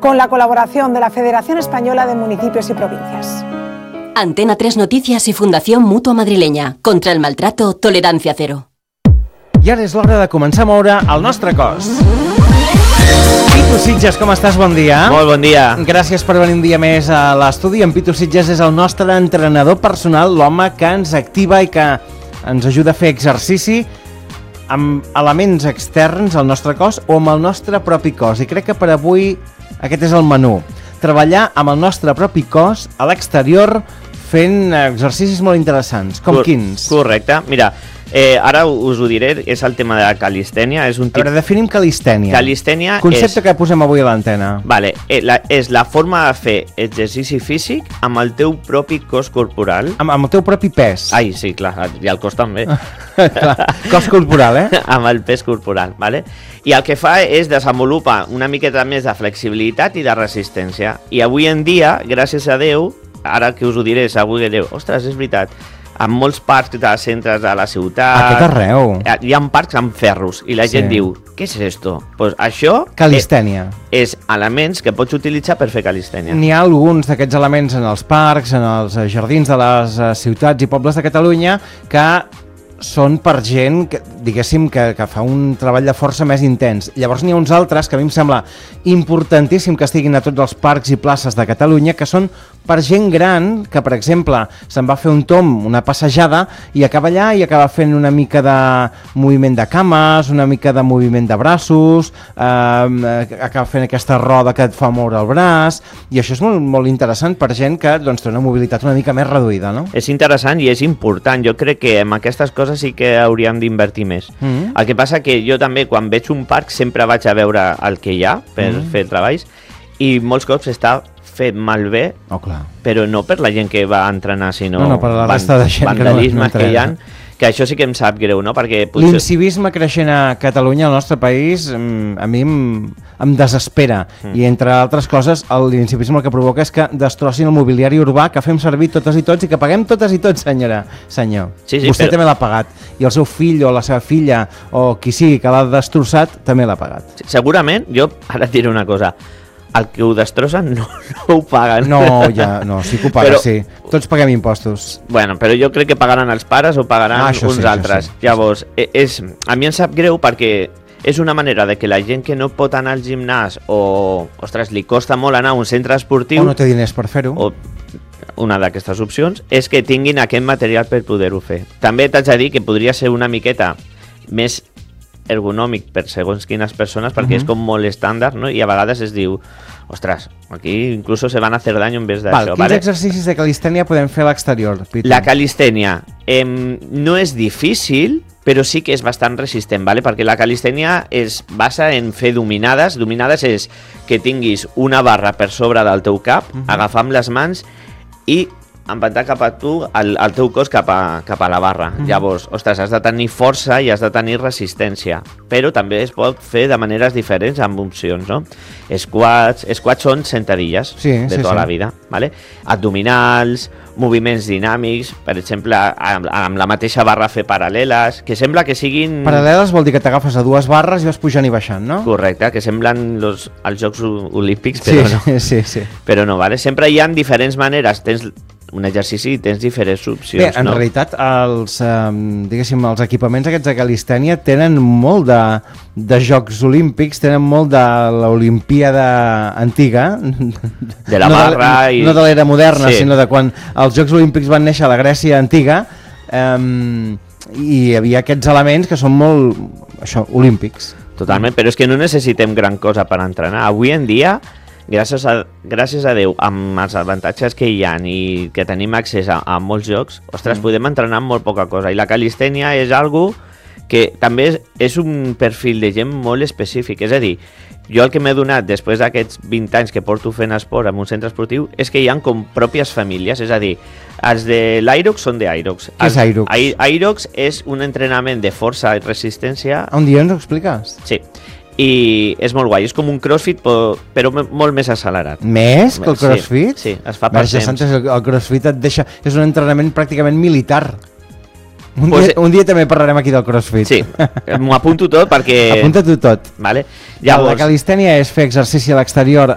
con la colaboración de la Federación Española de Municipios y Provincias. Antena 3 Noticias y Fundación Mutua Madrileña. Contra el maltrato, tolerancia cero. I ara és l'hora de començar a moure el nostre cos. Pitu Sitges, com estàs? Bon dia. Molt bon dia. Gràcies per venir un dia més a l'estudi. En Pitu Sitges és el nostre entrenador personal, l'home que ens activa i que ens ajuda a fer exercici amb elements externs al nostre cos o amb el nostre propi cos. I crec que per avui aquest és el menú. Treballar amb el nostre propi cos a l'exterior fent exercicis molt interessants. Com quins? Correcte. Mira, ara us ho diré, és el tema de la calistènia. És un A veure, definim calistènia. Calistènia concepte que posem avui a l'antena. Vale, és la forma de fer exercici físic amb el teu propi cos corporal. Amb el teu propi pes. Ai, sí, clar, i el cos també. Clar, cos corporal, Amb el pes corporal, vale? I el que fa és desenvolupar una miqueta més de flexibilitat i de resistència. I avui en dia, gràcies a Déu, ara que us ho diré, segur que direu, ostres, és veritat, en molts parcs de centres de la ciutat... A tot arreu. Hi ha parcs amb ferros i la gent diu, què és esto? Pues això... Calistènia. És elements que pots utilitzar per fer calistènia. N'hi ha alguns d'aquests elements en els parcs, en els jardins de les ciutats i pobles de Catalunya que són per gent, que, diguéssim, que fa un treball de força més intens. Llavors n'hi ha uns altres que a mi em sembla importantíssim que estiguin a tots els parcs i places de Catalunya, que són per gent gran, que per exemple se'n va fer un tomb, una passejada, i acaba allà i acaba fent una mica de moviment de cames, una mica de moviment de braços, acaba fent aquesta roda que et fa moure el braç, i això és molt, molt interessant per gent que doncs, té una mobilitat una mica més reduïda, no? És interessant i és important. Jo crec que en aquestes coses sí que hauríem d'invertir més. El que passa que jo també, quan veig un parc, sempre vaig a veure el que hi ha per fer treballs, i molts cops està fet malbé, però no per la gent que va entrenar, sinó per la resta de gent vandalismes que hi ha, que això sí que em sap greu, no? Perquè potser... L'incivisme creixent a Catalunya, al nostre país, a mi em desespera. I entre altres coses, l'incivisme el que provoca és que destrossin el mobiliari urbà que fem servir totes i tots i que paguem totes i tots, senyor. Sí, vostè també l'ha pagat. I el seu fill o la seva filla o qui sigui que l'ha destrossat també l'ha pagat. Segurament, jo ara et diré una cosa, el que ho destrossen no ho paguen. No, sí que ho paguen, sí. Tots paguem impostos. Bueno, però jo crec que pagaran els pares o pagaran uns altres. Llavors, a mi em sap greu perquè és una manera de que la gent que no pot anar al gimnàs o, ostres, li costa molt anar a un centre esportiu... O no té diners per fer-ho. O una d'aquestes opcions és que tinguin aquest material per poder-ho fer. També t'haig de dir que podria ser una miqueta més ergonòmic per segons quines persones, perquè és com molt estàndard, no? I a vegades es diu, ostres, aquí incluso se van a hacer daño en vez d'això. Quins exercicis de calistènia podem fer a l'exterior, Pitu? La calistènia no és difícil, però sí que és bastant resistent, ¿vale? Perquè la calistènia es basa en fer dominades. Dominades és que tinguis una barra per sobre del teu cap, agafar amb les mans i empentar cap a tu el teu cos cap a la barra. Llavors, ostres, has de tenir força i has de tenir resistència, però també es pot fer de maneres diferents amb opcions, no? Squats són sentadilles de tota la vida, ¿vale? Abdominals, moviments dinàmics, per exemple, amb la mateixa barra fer paral·leles, que sembla que siguin... Paral·leles vol dir que t'agafes a dues barres i vas pujant i baixant, no? Correcte, que semblen els Jocs Olímpics, però no. Sí. Però no, ¿vale? Sempre hi ha diferents maneres, tens un exercici i tens diferents opcions. Bé, en realitat, els equipaments aquests de calistènia tenen molt de Jocs Olímpics, tenen molt de l'Olimpíada antiga, de la barra no de l'era moderna, sinó de quan els Jocs Olímpics van néixer a la Grècia antiga, i hi havia aquests elements que són molt olímpics. Totalment, però és que no necessitem gran cosa per entrenar. Avui en dia, gràcies a Déu, amb els avantatges que hi ha i que tenim accés a molts jocs, ostres, podem entrenar amb molt poca cosa. I la calistènia és algo que també és un perfil de gent molt específic. És a dir, jo el que m'he donat després d'aquests 20 anys que porto fent esport en un centre esportiu és que hi ha com pròpies famílies. És a dir, els de l'Irox són de Irox. Què és Irox? Irox és un entrenament de força i resistència. Un dia ens ho expliques? Sí. I és molt guai, és com un crossfit però molt més accelerat. Més que el crossfit? Sí, es fa per temps. El crossfit et deixa... És un entrenament pràcticament militar. Un dia també parlarem aquí del crossfit. Sí, m'ho apunto tot perquè... Apunta-t'ho tot. Vale. Llavors, la calistènia és fer exercici a l'exterior